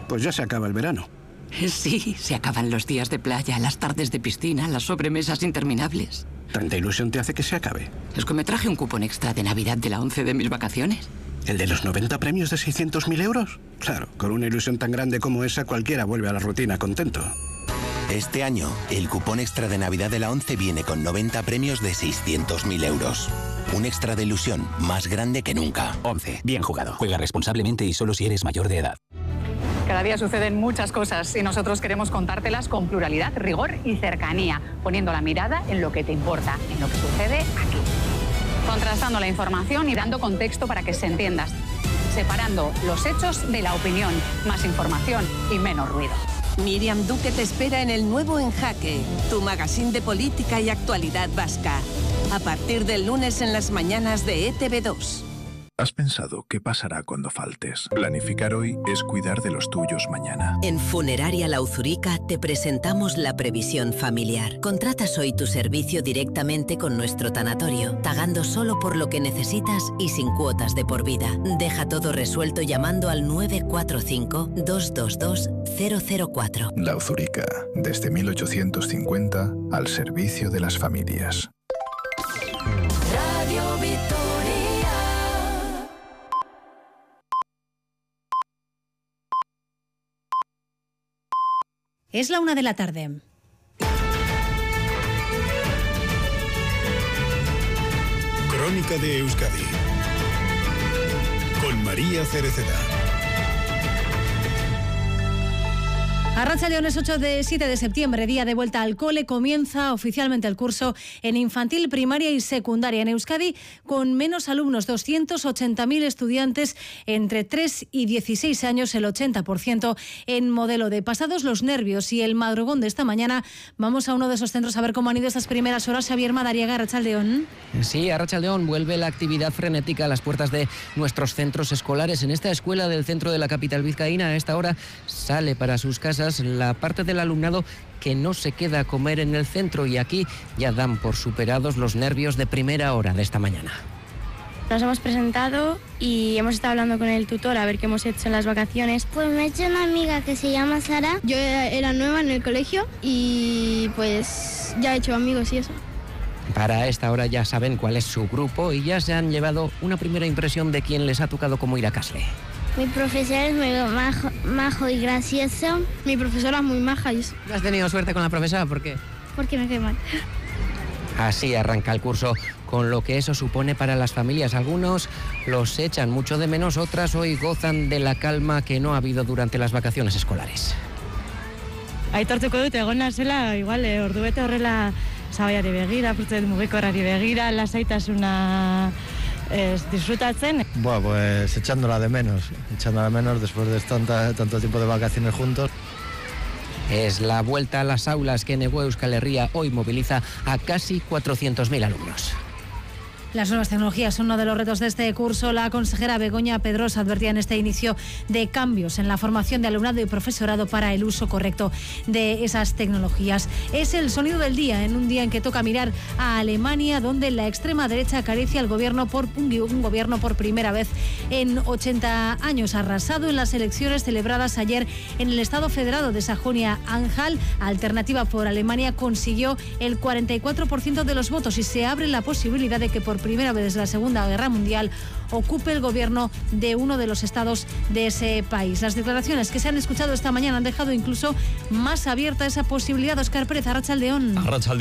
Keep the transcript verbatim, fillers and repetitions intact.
Pues ya se acaba el verano. Sí, se acaban los días de playa, las tardes de piscina, las sobremesas interminables. ¿Tanta ilusión te hace que se acabe? Es que me traje un cupón extra de Navidad de la once de mis vacaciones. ¿El de los noventa premios de seiscientos mil euros? Claro, con una ilusión tan grande como esa, cualquiera vuelve a la rutina contento. Este año, el cupón extra de Navidad de la once viene con noventa premios de seiscientos mil euros. Un extra de ilusión más grande que nunca. once. Bien jugado. Juega responsablemente y solo si eres mayor de edad. Cada día suceden muchas cosas y nosotros queremos contártelas con pluralidad, rigor y cercanía, poniendo la mirada en lo que te importa, en lo que sucede aquí. Contrastando la información y dando contexto para que se entiendas. Separando los hechos de la opinión. Más información y menos ruido. Miriam Duque te espera en el nuevo En Jaque, tu magazín de política y actualidad vasca. A partir del lunes en las mañanas de E T V dos. ¿Has pensado qué pasará cuando faltes? Planificar hoy es cuidar de los tuyos mañana. En Funeraria La Uzurica te presentamos la previsión familiar. Contratas hoy tu servicio directamente con nuestro tanatorio, pagando solo por lo que necesitas y sin cuotas de por vida. Deja todo resuelto llamando al nueve cuatro cinco, dos dos dos, cero cero cuatro. La Uzurica, desde mil ochocientos cincuenta, al servicio de las familias. Radio Victoria. Es la una de la tarde. Crónica de Euskadi con María Cereceda. Arratsaldeon, es ocho de siete de septiembre, día de vuelta al cole. Comienza oficialmente el curso en infantil, primaria y secundaria en Euskadi, con menos alumnos, doscientos ochenta mil estudiantes entre tres y dieciséis años, el ochenta por ciento en modelo D. Pasados los nervios y el madrugón de esta mañana, vamos a uno de esos centros a ver cómo han ido estas primeras horas. Xavier Madariaga, arratsaldeon. Sí, arratsaldeon, vuelve la actividad frenética a las puertas de nuestros centros escolares. En esta escuela del centro de la capital vizcaína, a esta hora sale para sus casas la parte del alumnado que no se queda a comer en el centro, y aquí ya dan por superados los nervios de primera hora de esta mañana. Nos hemos presentado y hemos estado hablando con el tutor a ver qué hemos hecho en las vacaciones. Pues me he hecho una amiga que se llama Sara. Yo era nueva en el colegio y pues ya he hecho amigos y eso. Para esta hora ya saben cuál es su grupo y ya se han llevado una primera impresión de quién les ha tocado cómo ir a clase. Mi profesor es muy majo, majo y gracioso. Mi profesora es muy maja. Y... ¿No has tenido suerte con la profesora? ¿Por qué? Porque me cae mal. Así arranca el curso, con lo que eso supone para las familias. Algunos los echan mucho de menos, otras hoy gozan de la calma que no ha habido durante las vacaciones escolares. Aitortuko dut egon nazela, igual, eh, ordubete horrela zabaiari begira, apurtzen mugikorrari begira, lasaitasuna eh, disfrutatzen. Bueno, pues echándola de menos, echándola de menos después de tanta, tanto tiempo de vacaciones juntos. Es la vuelta a las aulas que Negó Euskal Herria hoy moviliza a casi cuatrocientos mil alumnos. Las nuevas tecnologías son uno de los retos de este curso. La consejera Begoña Pedrosa advertía en este inicio de cambios en la formación de alumnado y profesorado para el uso correcto de esas tecnologías. Es el sonido del día, en un día en que toca mirar a Alemania, donde la extrema derecha acaricia al gobierno por un, un gobierno por primera vez en ochenta años. Arrasado en las elecciones celebradas ayer en el Estado Federado de Sajonia-Anhalt, Alternativa por Alemania consiguió el cuarenta y cuatro por ciento de los votos y se abre la posibilidad de que por primera vez desde la Segunda Guerra Mundial ocupe el gobierno de uno de los estados de ese país. Las declaraciones que se han escuchado esta mañana han dejado incluso más abierta esa posibilidad. Óscar Pérez, arratsaldeon.